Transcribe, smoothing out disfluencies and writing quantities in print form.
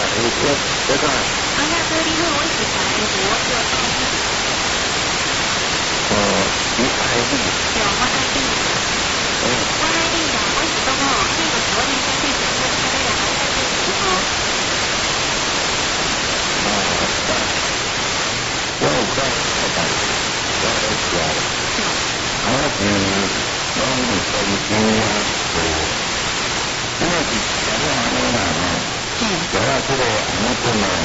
个。哎呀，这里头我是在我这爱你。 你爱你。 对，我爱你。我爱你呀，我是懂哦，那个说你在这边我看到了还在这里头。 我有在太感谢，我有想，我拢是真心啊，因为是讲话呢嘛吼，讲到这个安尼讲啊。